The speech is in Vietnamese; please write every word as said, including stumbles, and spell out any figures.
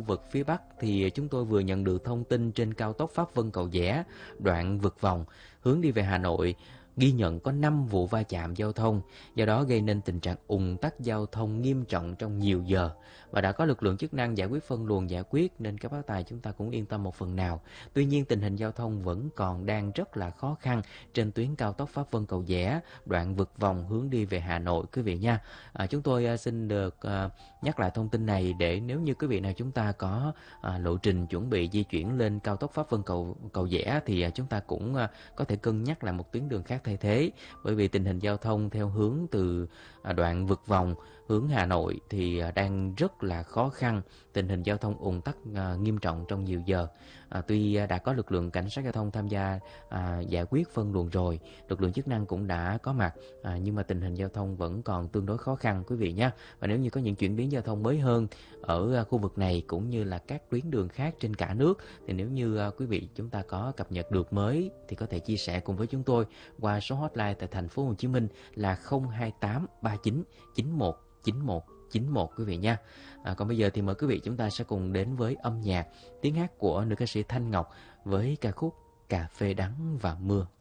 vực phía Bắc thì chúng tôi vừa nhận được thông tin trên cao tốc Pháp Vân Cầu Giẽ, đoạn vực vòng hướng đi về Hà Nội ghi nhận có năm vụ va chạm giao thông, do đó gây nên tình trạng ùn tắc giao thông nghiêm trọng trong nhiều giờ. Và đã có lực lượng chức năng giải quyết phân luồng giải quyết nên các bác tài chúng ta cũng yên tâm một phần nào. Tuy nhiên tình hình giao thông vẫn còn đang rất là khó khăn trên tuyến cao tốc Pháp Vân Cầu Giẽ, đoạn vực vòng hướng đi về Hà Nội quý vị nha. À, chúng tôi xin được uh, nhắc lại thông tin này để nếu như quý vị nào chúng ta có uh, lộ trình chuẩn bị di chuyển lên cao tốc Pháp Vân Cầu Cầu Giẽ thì uh, chúng ta cũng uh, có thể cân nhắc lại một tuyến đường khác thay thế, bởi vì tình hình giao thông theo hướng từ đoạn vực vòng hướng Hà Nội thì đang rất là khó khăn, tình hình giao thông ùn tắc nghiêm trọng trong nhiều giờ. À, tuy đã có lực lượng cảnh sát giao thông tham gia à, giải quyết phân luồng rồi, lực lượng chức năng cũng đã có mặt, à, nhưng mà tình hình giao thông vẫn còn tương đối khó khăn quý vị nhé. Và nếu như có những chuyển biến giao thông mới hơn ở khu vực này cũng như là các tuyến đường khác trên cả nước thì nếu như quý vị chúng ta có cập nhật được mới thì có thể chia sẻ cùng với chúng tôi qua số hotline tại thành phố Hồ Chí Minh là không hai tám ba chín chín một chín một chín một quý vị nha. À, còn bây giờ thì mời quý vị chúng ta sẽ cùng đến với âm nhạc tiếng hát của nữ ca sĩ Thanh Ngọc với ca khúc Cà phê đắng và mưa.